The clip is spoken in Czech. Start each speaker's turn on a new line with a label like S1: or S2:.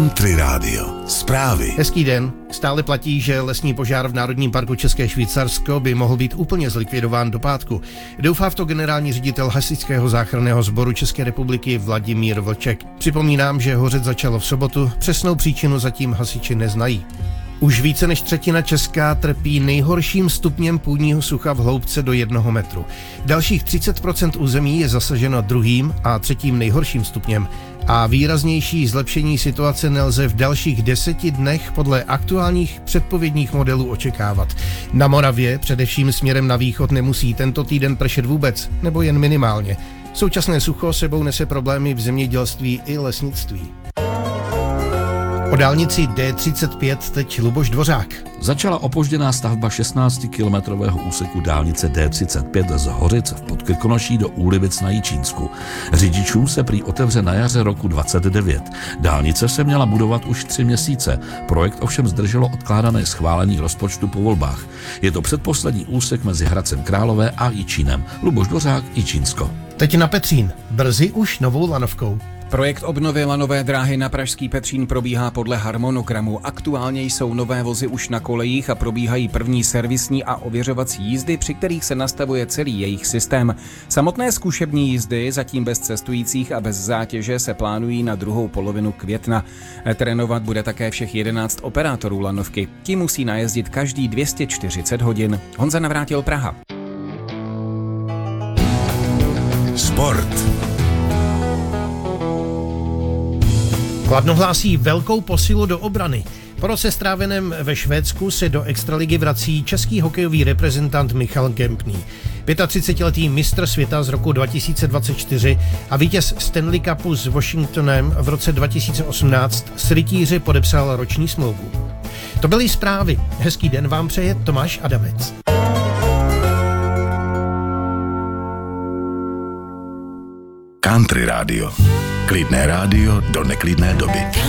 S1: Country Radio. Zprávy.
S2: Hezký den. Stále platí, že lesní požár v Národním parku České Švýcarsko by mohl být úplně zlikvidován do pátku. Doufá v to generální ředitel Hasičského záchranného sboru České republiky Vladimír Vlček. Připomínám, že hořet začalo v sobotu, přesnou příčinu zatím hasiči neznají. Už více než třetina Česka trpí nejhorším stupněm půdního sucha v hloubce do 1 metru. Dalších 30% území je zasaženo druhým a třetím nejhorším stupněm a výraznější zlepšení situace nelze v dalších 10 dnech podle aktuálních předpovědních modelů očekávat. Na Moravě, především směrem na východ, nemusí tento týden pršet vůbec, nebo jen minimálně. Současné sucho sebou nese problémy v zemědělství i lesnictví. O dálnici D35 teď Luboš Dvořák.
S3: Začala opožděná stavba 16-kilometrového úseku dálnice D35 z Hořic v Podkrkonoší do Úlivic na Jičínsku. Řidičům se prý otevře na jaře roku 2029. Dálnice se měla budovat už 3 měsíce. Projekt ovšem zdrželo odkládané schválení rozpočtu po volbách. Je to předposlední úsek mezi Hradcem Králové a Jičínem. Luboš Dvořák, Jičínsko.
S2: Teď na Petřín. Brzy už novou lanovkou.
S4: Projekt obnovy lanové dráhy na pražský Petřín probíhá podle harmonogramu. Aktuálně jsou nové vozy už na kolejích a probíhají první servisní a ověřovací jízdy, při kterých se nastavuje celý jejich systém. Samotné zkušební jízdy, zatím bez cestujících a bez zátěže, se plánují na druhou polovinu května. Trénovat bude také všech 11 operátorů lanovky. Ti musí najezdit každý 240 hodin. Honza Navrátil, Praha.
S1: Sport.
S2: Kladno hlásí velkou posilu do obrany. Po roce stráveném ve Švédsku se do extraligy vrací český hokejový reprezentant Michal Kempný. 35letý mistr světa z roku 2024 a vítěz Stanley Cupu s Washingtonem v roce 2018 s rytíři podepsal roční smlouvu. To byly zprávy. Hezký den vám přeje Tomáš Adamec.
S1: Country Radio. Klidné rádio do neklidné doby.